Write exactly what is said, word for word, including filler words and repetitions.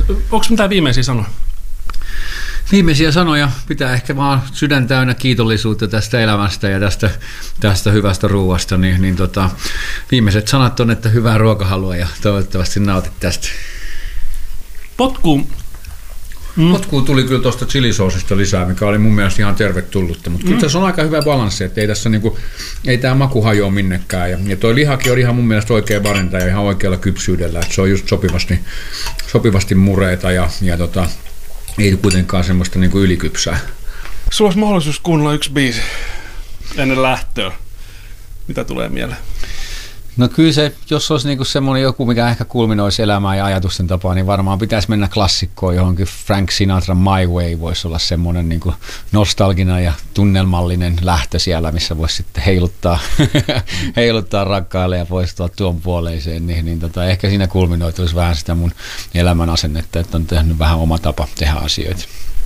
onko mitään viimeisiä sanoja? Viimeisiä sanoja, pitää ehkä vaan sydän täynnä kiitollisuutta tästä elämästä ja tästä, tästä hyvästä ruuasta, niin, niin tota, viimeiset sanat on, että hyvää ruokahalua ja toivottavasti nautit tästä. Potkuun. Mm. Potkuun tuli kyllä tuosta chilisoosista lisää, mikä oli mun mielestä ihan tervetullutta, mutta mm. kyllä tässä on aika hyvä balanssi, että ei tässä niinku, ei tämä maku hajoa minnekään ja, ja toi lihakin on ihan mun mielestä oikein valinta ja ihan oikealla kypsyydellä, että se on just sopivasti, sopivasti mureita ja, ja tota, ei kuitenkaan semmoista niinku ylikypsää. Sulla olisi mahdollisuus kuunnella yksi biisi ennen lähtöä. Mitä tulee mieleen? No kyllä se, jos olisi niinku semmoinen joku, mikä ehkä kulminoisi elämää ja ajatusten tapaa, niin varmaan pitäisi mennä klassikkoon johonkin. Frank Sinatra My Way voisi olla semmoinen niinku nostalginen ja tunnelmallinen lähtö siellä, missä voisi sitten heiluttaa, heiluttaa rakkaille ja poistua tuon puoleiseen. Niin, niin tota, ehkä siinä kulminoituisi vähän sitä mun elämän asennetta, että on tehnyt vähän oma tapa tehdä asioita.